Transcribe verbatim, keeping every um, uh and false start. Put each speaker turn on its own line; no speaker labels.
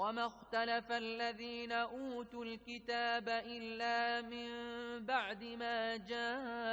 وما اختلف الذين أوتوا الكتاب إلا من بعد ما جاءهم